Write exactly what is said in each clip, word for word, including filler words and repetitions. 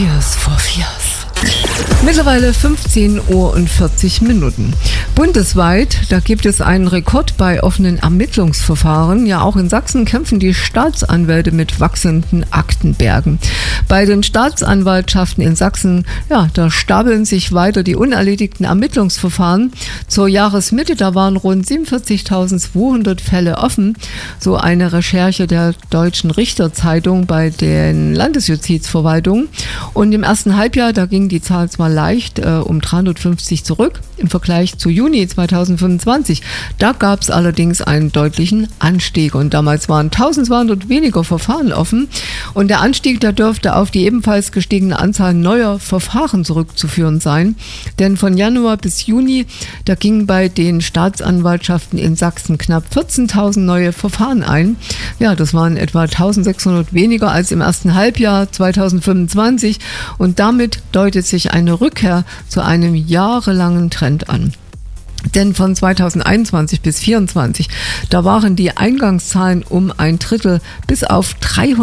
Tears for Fears. Mittlerweile fünfzehn Uhr und vierzig Minuten. Bundesweit, da gibt es einen Rekord bei offenen Ermittlungsverfahren. Ja, auch in Sachsen kämpfen die Staatsanwälte mit wachsenden Aktenbergen. Bei den Staatsanwaltschaften in Sachsen, ja, da stapeln sich weiter die unerledigten Ermittlungsverfahren. Zur Jahresmitte, da waren rund siebenundvierzigtausendzweihundert Fälle offen. So eine Recherche der Deutschen Richterzeitung bei den Landesjustizverwaltungen. Und im ersten Halbjahr, da ging die Zahl zwar leicht äh, um dreihundertfünfzig zurück im Vergleich zu Juni zweitausendfünfundzwanzig. Da gab es allerdings einen deutlichen Anstieg und damals waren eintausendzweihundert weniger Verfahren offen und der Anstieg, der dürfte auf die ebenfalls gestiegene Anzahl neuer Verfahren zurückzuführen sein, denn von Januar bis Juni, da gingen bei den Staatsanwaltschaften in Sachsen knapp vierzehntausend neue Verfahren ein. Ja, das waren etwa eintausendsechshundert weniger als im ersten Halbjahr zweitausendfünfundzwanzig und damit deutet sich eine Rückkehr zu einem jahrelangen Trend an. Denn von zweitausendeinundzwanzig bis zweitausendvierundzwanzig, da waren die Eingangszahlen um ein Drittel bis auf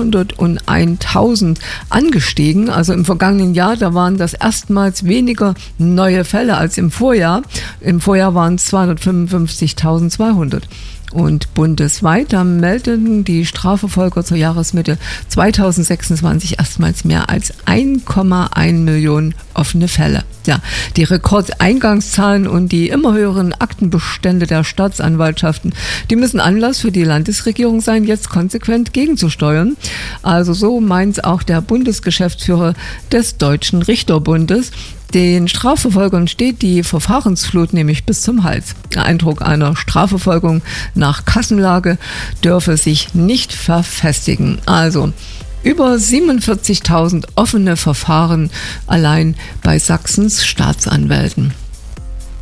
dreihundertuneintausend angestiegen. Also im vergangenen Jahr, da waren das erstmals weniger neue Fälle als im Vorjahr. Im Vorjahr waren es zweihundertfünfundfünfzigtausendzweihundert. Und bundesweit, da meldeten die Strafverfolger zur Jahresmitte zweitausendsechsundzwanzig erstmals mehr als eins Komma eins Millionen offene Fälle. Ja, die Rekordeingangszahlen und die immer höheren Aktenbestände der Staatsanwaltschaften, die müssen Anlass für die Landesregierung sein, jetzt konsequent gegenzusteuern. Also so meint auch der Bundesgeschäftsführer des Deutschen Richterbundes. Den Strafverfolgern steht die Verfahrensflut nämlich bis zum Hals. Der Eindruck einer Strafverfolgung nach Kassenlage dürfe sich nicht verfestigen. Also über siebenundvierzigtausend offene Verfahren allein bei Sachsens Staatsanwälten.